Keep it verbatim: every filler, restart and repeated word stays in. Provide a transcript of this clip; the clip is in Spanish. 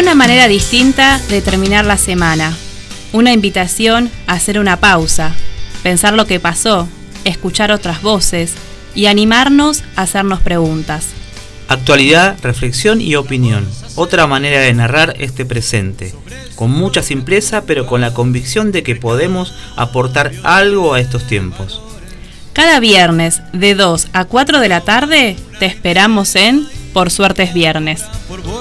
Una manera distinta de terminar la semana. Una invitación a hacer una pausa, pensar lo que pasó, escuchar otras voces y animarnos a hacernos preguntas. Actualidad, reflexión y opinión. Otra manera de narrar este presente. Con mucha simpleza, pero con la convicción de que podemos aportar algo a estos tiempos. Cada viernes, de dos a cuatro de la tarde, te esperamos en Por Suerte es Viernes.